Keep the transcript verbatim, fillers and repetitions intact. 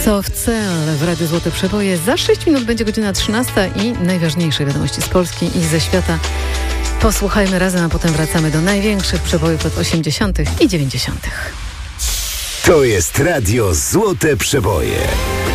Soft Cell w Radiu Złote Przeboje. Za sześć minut będzie godzina trzynasta i najważniejsze wiadomości z Polski i ze świata. Posłuchajmy razem, a potem wracamy do największych przebojów lat osiemdziesiątych i dziewięćdziesiątych. To jest Radio Złote Przeboje.